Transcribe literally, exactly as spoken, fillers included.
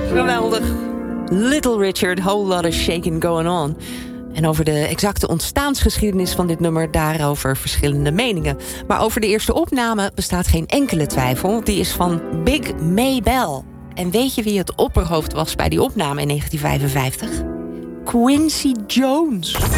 Geweldig. Little Richard, whole lot of shaking going on. En over de exacte ontstaansgeschiedenis van dit nummer, daarover verschillende meningen. Maar over de eerste opname bestaat geen enkele twijfel. Die is van Big Maybelle. En weet je wie het opperhoofd was bij die opname in negentien vijfenvijftig? Quincy Jones.